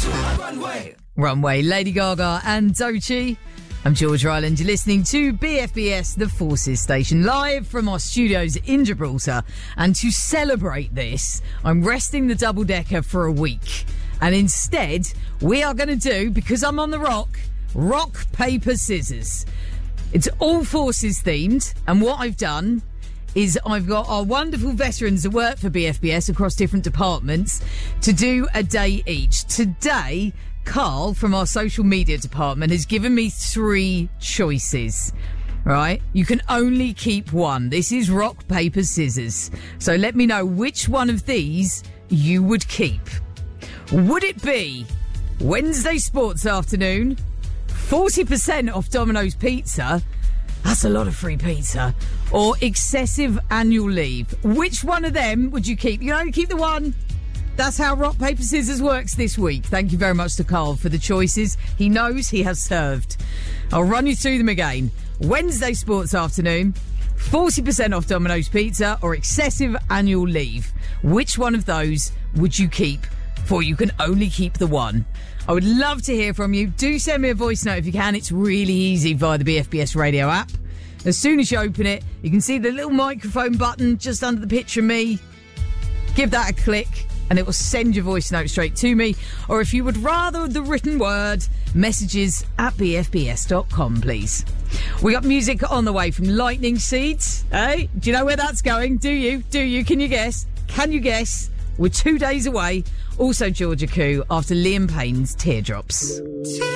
Runway, Lady Gaga and Doechii. I'm George Ryland. You're listening to BFBS, the Forces Station, live from our studios in Gibraltar. And to celebrate this, I'm resting the double-decker for a week. And instead, we are going to do, because I'm on the rock, paper, scissors. It's all Forces themed. And what I've done is I've got our wonderful veterans that work for BFBS across different departments to do a day each. Today, Carl from our social media department has given me 3 choices. Right? You can only keep one. This is rock, paper, scissors. So let me know which one of these you would keep. Would it be Wednesday sports afternoon, 40% off Domino's pizza? That's a lot of free pizza. Or excessive annual leave? Which one of them would you keep? You can only keep the one. That's how rock, paper, scissors works this week. Thank you very much to Carl for the choices. He knows he has served. I'll run you through them again. Wednesday sports afternoon, 40% off Domino's pizza, or excessive annual leave. Which one of those would you keep? For you can only keep the one. I would love to hear from you. Do send me a voice note if you can. It's really easy via the BFBS radio app. As soon as you open it, you can see the little microphone button just under the picture of me. Give that a click and it will send your voice note straight to me. Or if you would rather the written word, messages at bfbs.com, please. We got music on the way from Lightning Seeds. Hey, do you know where that's going? Do you? Can you guess? Can you guess? We're 2 days away. Also Georgia Koo after Liam Payne's Teardrops.